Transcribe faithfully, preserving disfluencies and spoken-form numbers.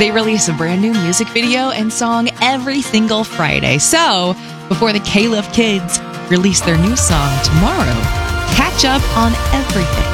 They release a brand new music video and song every single Friday. So, before the K-Love Kids release their new song tomorrow, catch up on everything